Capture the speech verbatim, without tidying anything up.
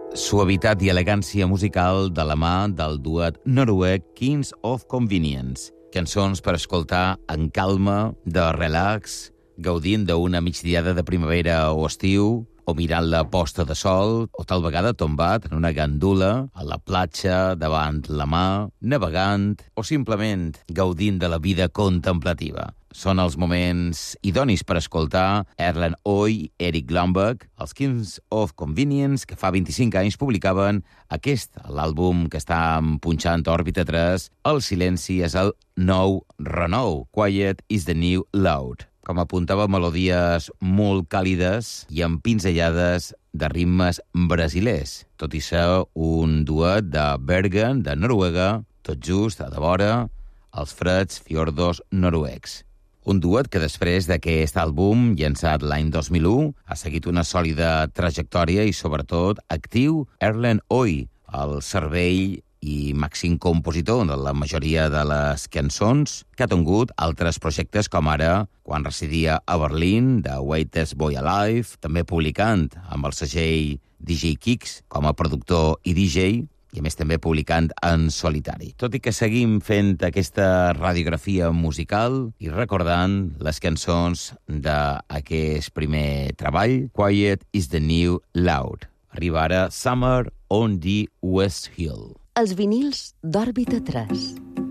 suavitat i elegància musical de la mà del duet noruec Kings of Convenience. Cançons per escoltar en calma, de relax, gaudint d'una migdiada de primavera o estiu, o mirant la posta de sol, o tal vegada tombat en una gandula, a la platja, davant la mà, navegant, o simplement gaudint de la vida contemplativa. Són els moments idonis per escoltar Erlend Øy i Erik Lomberg, els Kings of Convenience, que fa vint-i-cinc anys publicaven aquest, l'àlbum que està punxant Òrbita tres, El silenci és el nou renou, Quiet is the new loud. Com apuntava, melodies molt càlides i amb pinzellades de ritmes brasilers, tot i ser un duet de Bergen, de Noruega, tot just a de vora els freds fiordos noruecs. Un duet que després d'aquest àlbum, llançat l'any dos mil u, ha seguit una sòlida trajectòria i, sobretot, actiu Erlend Øy, el cervell i màxim compositor de la majoria de les cançons, que ha tingut altres projectes com ara, quan residia a Berlín, The Whitest Boy Alive, també publicant amb el segell D J Kicks com a productor i D J, i a més també publicant en solitari. Tot i que seguim fent aquesta radiografia musical i recordant les cançons d'aquest primer treball, Quiet is the new loud. Arriba ara Summer on the West Hill. Els vinils d'Òrbita tres.